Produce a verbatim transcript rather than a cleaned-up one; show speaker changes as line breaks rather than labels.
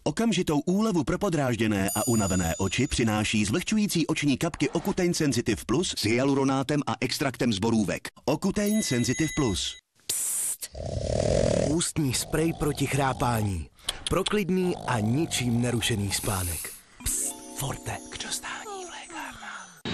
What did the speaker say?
Okamžitou úlevu pro podrážděné a unavené oči přináší zvlhčující oční kapky Ocutein Sensitive Plus s hyaluronátem a extraktem z borůvek. Ocutein Sensitive Plus.
Psst. Ústní sprej proti chrápání. Pro klidný a ničím nerušený spánek. Psst. Forte.